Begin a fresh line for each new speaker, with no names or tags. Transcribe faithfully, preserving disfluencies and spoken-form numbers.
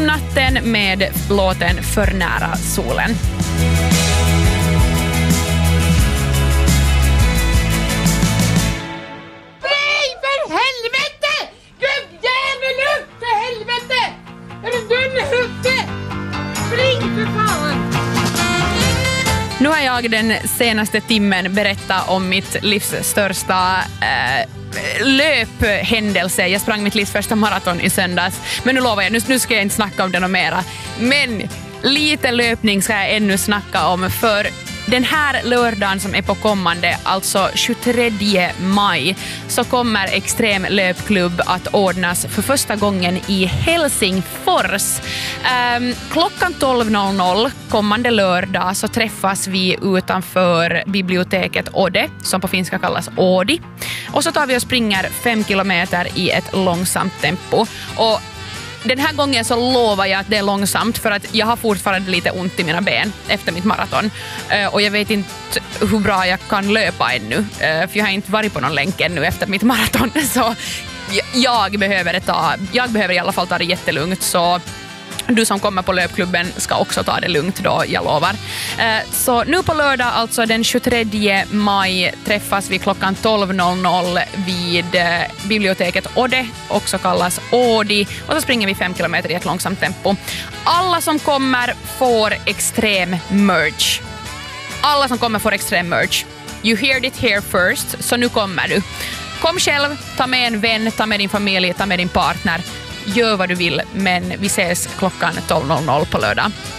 natten med låten För nära solen.
Nej, för helvete! Gubbjävel upp, för helvete! Är du dum i huvudet? Spring för fan!
Nu har jag den senaste timmen berättat om mitt livs största eh, löphändelse. Jag sprang mitt livs första maraton i söndags. Men nu lovar jag, nu, nu ska jag inte snacka om det något mera. Men lite löpning ska jag ännu snacka om, för den här lördagen som är på kommande, alltså tjugotredje maj, så kommer Extrem löpklubb att ordnas för första gången i Helsingfors. Um, klockan tolv noll noll kommande lördag så träffas vi utanför biblioteket Ode, som på finska kallas Ådi. Och så tar vi och springer fem kilometer i ett långsamt tempo. Och den här gången så lovar jag att det är långsamt, för att jag har fortfarande lite ont i mina ben efter mitt maraton. Uh, och jag vet inte hur bra jag kan löpa ännu. Uh, för jag har inte varit på någon länk ännu efter mitt maraton. Så jag behöver, ta, jag behöver i alla fall ta det jättelugnt. Så du som kommer på löpklubben ska också ta det lugnt då, jag lovar. Så nu på lördag, alltså den tjugotredje maj, träffas vi klockan tolv noll noll vid biblioteket Ode, också kallas Ådi. Och så springer vi fem kilometer i ett långsamt tempo. Alla som kommer får extrem merch. Alla som kommer får extrem merch. You heard it here first, så nu kommer du. Kom själv, ta med en vän, ta med din familj, ta med din partner. Gör vad du vill, men vi ses klockan tolv noll noll på lördag.